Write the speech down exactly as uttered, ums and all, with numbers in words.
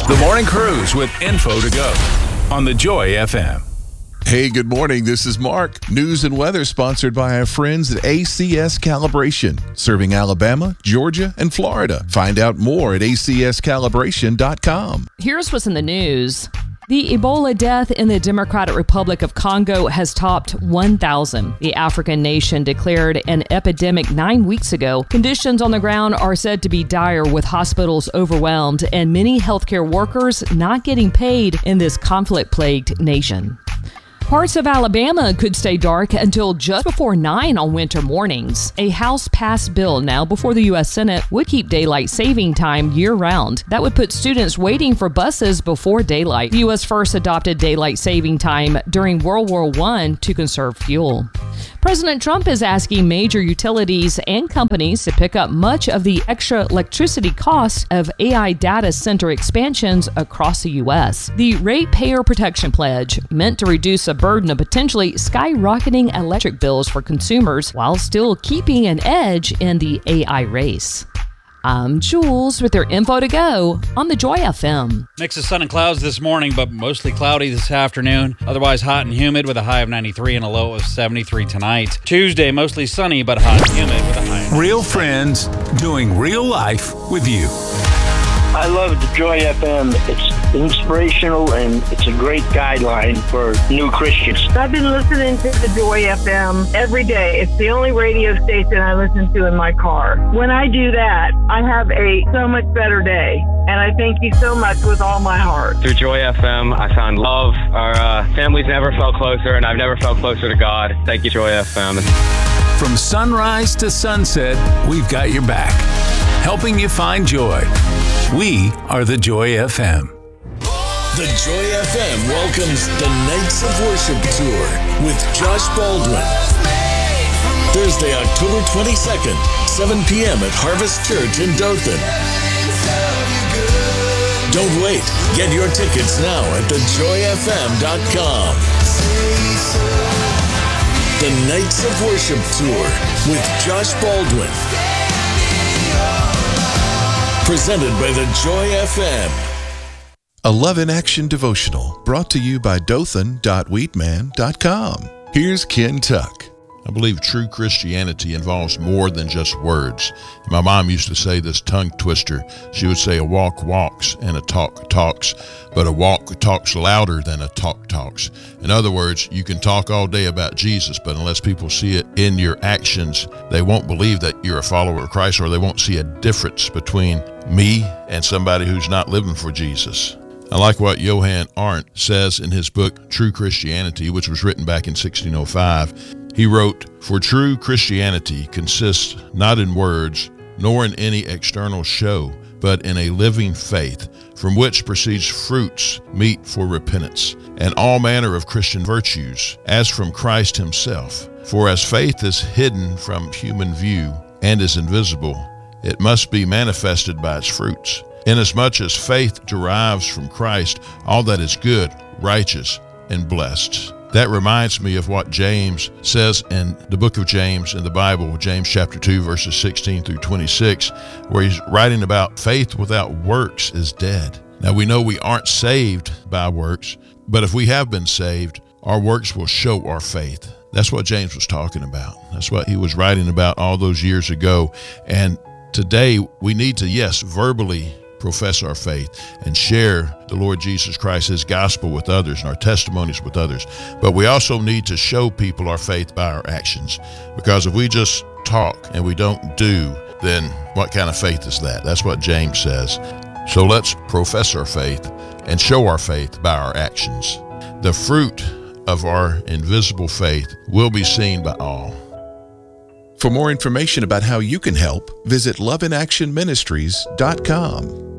The Morning Cruise with info to go on the Joy F M. Hey, good morning. This is Mark. News and weather sponsored by our friends at A C S Calibration, serving Alabama, Georgia, and Florida. Find out more at A C S calibration dot com. Here's what's in the news. The Ebola death in the Democratic Republic of Congo has topped one thousand. The African nation declared an epidemic nine weeks ago. Conditions on the ground are said to be dire, with hospitals overwhelmed and many healthcare workers not getting paid in this conflict-plagued nation. Parts of Alabama could stay dark until just before nine on winter mornings. A House-passed bill now before the U S Senate would keep daylight saving time year-round. That would put students waiting for buses before daylight. The U S first adopted daylight saving time during World War One to conserve fuel. President Trump is asking major utilities and companies to pick up much of the extra electricity costs of A I data center expansions across the U S. The Ratepayer Protection Pledge, meant to reduce a burden of potentially skyrocketing electric bills for consumers while still keeping an edge in the A I race. I'm Jules with your info to go on the Joy F M. Mix of sun and clouds this morning, but mostly cloudy this afternoon. Otherwise hot and humid with a high of ninety-three and a low of seventy-three tonight. Tuesday, mostly sunny, but hot and humid with a high of Real friends doing real life with you. I love the Joy F M. It's inspirational and it's a great guideline for new Christians. I've been listening to the Joy F M every day. It's the only radio station I listen to in my car. When I do that, I have a so much better day. And I thank you so much with all my heart. Through Joy F M, I found love. Our uh, families never felt closer, and I've never felt closer to God. Thank you, Joy F M. From sunrise to sunset, we've got your back, helping you find joy. We are the Joy F M. The Joy F M welcomes the Nights of Worship Tour with Josh Baldwin. Thursday, October twenty-second, seven p.m. at Harvest Church in Dothan. Don't wait. Get your tickets now at the joy f m dot com. The Nights of Worship Tour with Josh Baldwin. Presented by the Joy F M. A Love in Action devotional brought to you by dothan dot wheatman dot com. Here's Ken Tuck. I believe true Christianity involves more than just words. My mom used to say this tongue twister. She would say a walk walks and a talk talks, but a walk talks louder than a talk talks. In other words, you can talk all day about Jesus, but unless people see it in your actions, they won't believe that you're a follower of Christ, or they won't see a difference between me and somebody who's not living for Jesus. I like what Johann Arndt says in his book, True Christianity, which was written back in sixteen oh five. He wrote, "For true Christianity consists not in words, nor in any external show, but in a living faith, from which proceeds fruits meet for repentance, and all manner of Christian virtues, as from Christ himself. For as faith is hidden from human view and is invisible, it must be manifested by its fruits. Inasmuch as faith derives from Christ all that is good, righteous, and blessed." That reminds me of what James says in the book of James in the Bible, James chapter two, verses sixteen through twenty-six, where he's writing about faith without works is dead. Now we know we aren't saved by works, but if we have been saved, our works will show our faith. That's what James was talking about. That's what he was writing about all those years ago. And today we need to, yes, verbally profess our faith and share the Lord Jesus Christ, his gospel with others and our testimonies with others. But we also need to show people our faith by our actions, because if we just talk and we don't do, then what kind of faith is that? That's what James says. So let's profess our faith and show our faith by our actions. The fruit of our invisible faith will be seen by all. For more information about how you can help, visit love in action ministries dot com.